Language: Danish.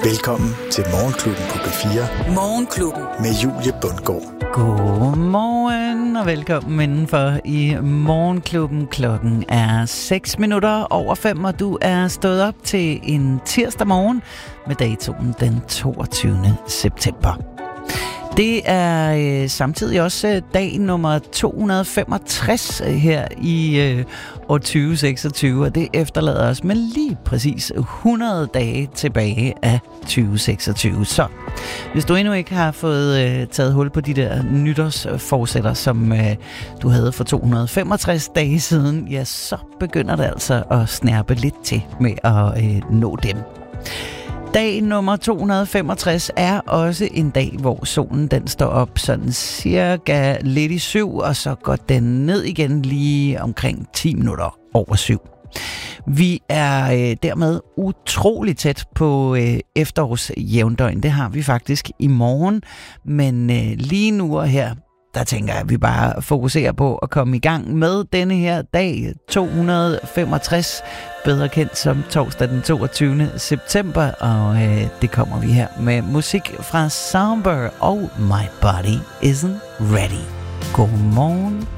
Velkommen til Morgenklubben på P4. Morgenklubben med Julie Bundgaard. Godmorgen og velkommen indenfor i Morgenklubben. Klokken er 5:06, og du er stået op til en tirsdag morgen med datoen den 22. september. Det er samtidig også dag nummer 265 her i år 2026, og det efterlader os med lige præcis 100 dage tilbage af 2026. Så hvis du endnu ikke har fået taget hul på de der nytårsforsætter, som du havde for 265 dage siden, ja, så begynder det altså at snærpe lidt til med at nå dem. Dag nummer 265 er også en dag, hvor solen den står op sådan cirka lidt i 7, og så går den ned igen lige omkring 10 minutter over 7. Vi er dermed utrolig tæt på efterårsjævndøgn. Det har vi faktisk i morgen, men lige nu og her, der tænker jeg, at vi bare fokuserer på at komme i gang med denne her dag 265, bedre kendt som torsdag den 22. september, og det kommer vi her med musik fra Soundbird og My Body Isn't Ready. Godmorgen.